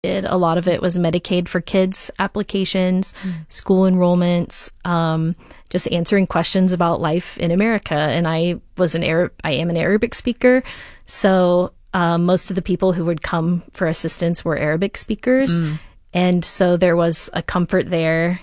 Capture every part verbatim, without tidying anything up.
did. A lot of it was Medicaid for kids applications, mm. school enrollments, um, just answering questions about life in America. And I was an Arab, I am an Arabic speaker. So um, most of the people who would come for assistance were Arabic speakers. Mm. And so there was a comfort there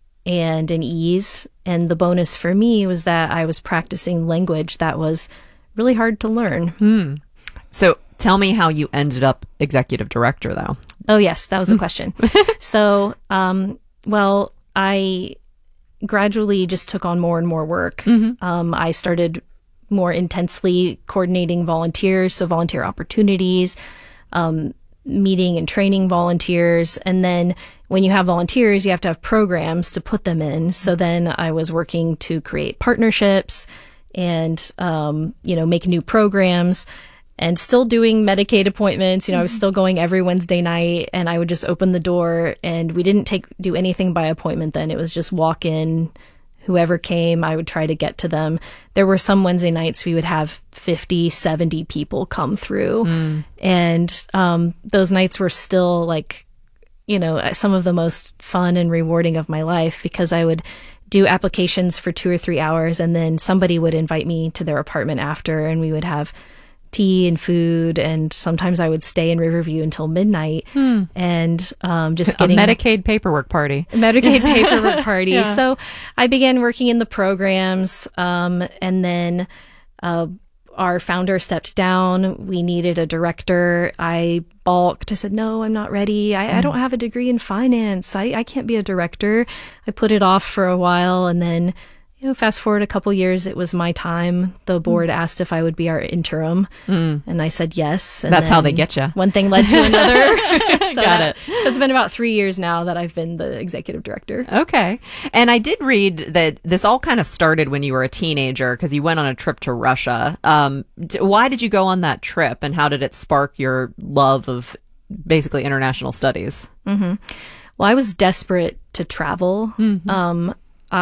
and an ease. And the bonus for me was that I was practicing language that was really hard to learn. Mm. So tell me how you ended up executive director, though. Oh, yes, that was the question. So, um, well, I gradually just took on more and more work. Mm-hmm. Um, I started more intensely coordinating volunteers, so volunteer opportunities, um, meeting and training volunteers. And then when you have volunteers, you have to have programs to put them in. So then I was working to create partnerships and, um, you know, make new programs. And still doing Medicaid appointments. You know, mm-hmm. I was still going every Wednesday night, and I would just open the door, and we didn't take do anything by appointment then. It was just walk in, whoever came, I would try to get to them. There were some Wednesday nights we would have fifty, seventy people come through. Mm. And um, those nights were still like, you know, some of the most fun and rewarding of my life, because I would do applications for two or three hours, and then somebody would invite me to their apartment after, and we would have tea and food, and sometimes I would stay in Riverview until midnight hmm. and um, just getting a Medicaid paperwork party. Medicaid paperwork party. Yeah. So I began working in the programs, um, and then uh, our founder stepped down. We needed a director. I balked. I said, no, I'm not ready. I, mm. I don't have a degree in finance. I, I can't be a director. I put it off for a while, and then You know, fast forward a couple years, it was my time. The board mm. asked if I would be our interim, mm. and I said yes. And that's how they get you. One thing led to another. So Got that, it. It's been about three years now that I've been the executive director. Okay. And I did read that this all kind of started when you were a teenager, because you went on a trip to Russia. Um, d- why did you go on that trip, and how did it spark your love of basically international studies? Mm-hmm. Well, I was desperate to travel. Mm-hmm. Um,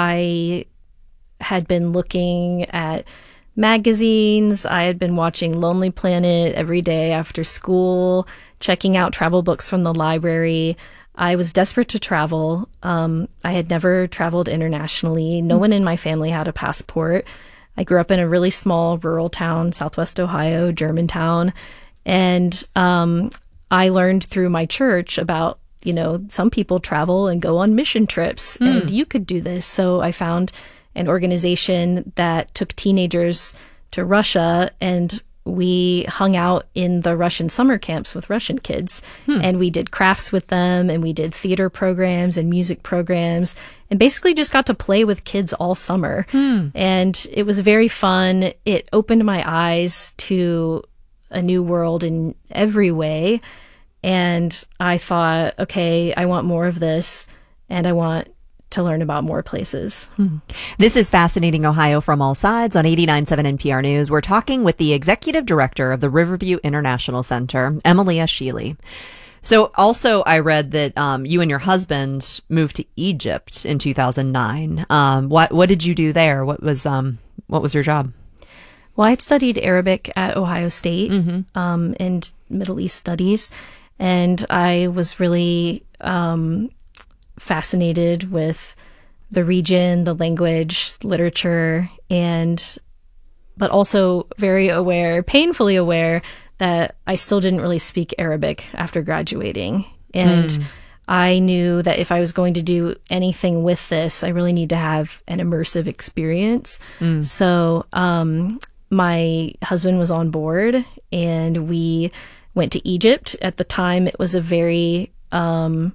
I had been looking at magazines. I had been watching Lonely Planet every day after school, checking out travel books from the library. I was desperate to travel. Um, I had never traveled internationally. No mm-hmm. one in my family had a passport. I grew up in a really small rural town, Southwest Ohio, Germantown. And um, I learned through my church about, you know, some people travel and go on mission trips, mm. and you could do this. So I found an organization that took teenagers to Russia, and we hung out in the Russian summer camps with Russian kids. Hmm. And we did crafts with them, and we did theater programs and music programs, and basically just got to play with kids all summer. Hmm. And it was very fun. It opened my eyes to a new world in every way. And I thought, okay, I want more of this, and I want to learn about more places. Hmm. This is Fascinating Ohio from All Sides on eighty-nine point seven N P R News. We're talking with the executive director of the Riverview International Center, Emilia Sheely. So also I read that um, you and your husband moved to Egypt in two thousand nine. Um, what what did you do there? What was um what was your job? Well, I had studied Arabic at Ohio State, mm-hmm. um, and Middle East studies, and I was really um, fascinated with the region, the language, literature, and but also very aware, painfully aware, that I still didn't really speak Arabic after graduating. And mm. I knew that if I was going to do anything with this, I really need to have an immersive experience. Mm. So um, my husband was on board, and we went to Egypt. At the time, it was a very... Um,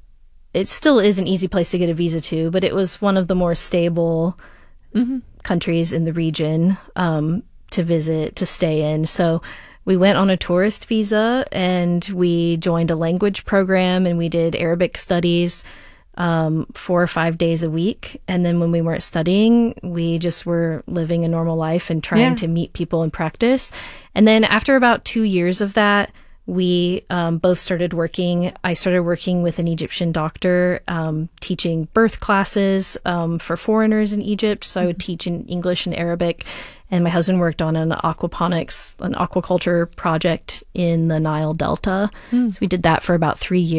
it still is an easy place to get a visa to, but it was one of the more stable mm-hmm. countries in the region um, to visit, to stay in. So we went on a tourist visa, and we joined a language program, and we did Arabic studies um, four or five days a week. And then when we weren't studying, we just were living a normal life and trying yeah. to meet people and practice. And then after about two years of that, we um, both started working. I started working with an Egyptian doctor, um, teaching birth classes um, for foreigners in Egypt. So I would teach in English and Arabic. And my husband worked on an aquaponics, an aquaculture project in the Nile Delta. Mm. So we did that for about three years.